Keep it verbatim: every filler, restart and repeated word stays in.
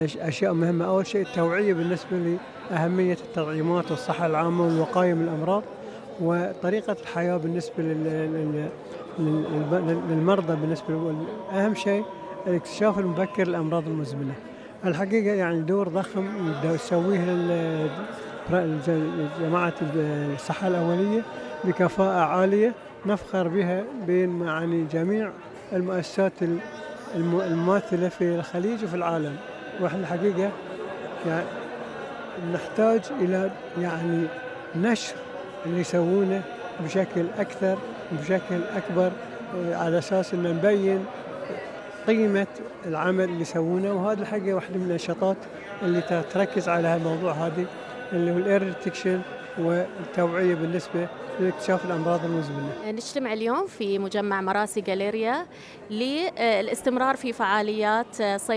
أش- أشياء مهمة. أول شيء التوعية بالنسبة لأهمية التطعيمات والصحة العامة والوقاية من الأمراض، وطريقة الحياة بالنسبة لل- لل- لل- للمرضى. بالنسبة لل- أهم شيء الاكتشاف المبكر للأمراض المزمنة. الحقيقة يعني دور ضخم يبدأ يسويه ال- الج- جماعة الصحة الأولية بكفاءة عالية نفخر بها بين يعني جميع المؤسسات الم- المماثلة في الخليج وفي العالم. واحنا الحقيقة يعني نحتاج إلى يعني نشر اللي يسوونه بشكل أكثر وبشكل أكبر، آه، على أساس أن نبين قيمة العمل اللي يسوونه. وهذا الحقيقة واحدة من النشاطات اللي ت- تركز على هالموضوع هذه، اللي هو الايرلي ديتكشن والتوعية بالنسبة لاكتشاف الأمراض المزمنة. نجتمع اليوم في مجمع مراسي جاليريا للاستمرار في فعاليات صيف